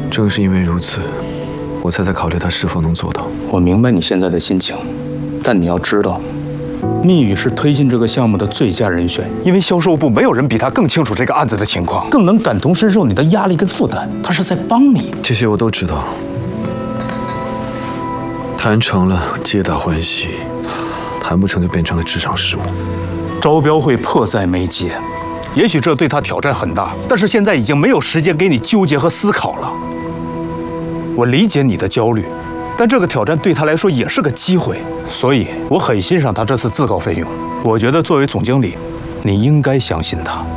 正是因为如此，我才在考虑他是否能做到。 我明白你现在的心情，但你要知道，密语是推进这个项目的最佳人选，因为销售部没有人比他更清楚这个案子的情况，更能感同身受你的压力跟负担。他是在帮你， 这些我都知道。谈成了，皆大欢喜；谈不成，就变成了职场事务。 招标会迫在眉睫，也许这对他挑战很大，但是现在已经没有时间给你纠结和思考了。我理解你的焦虑，但这个挑战对他来说也是个机会，所以我很欣赏他这次自告奋勇。我觉得作为总经理，你应该相信他。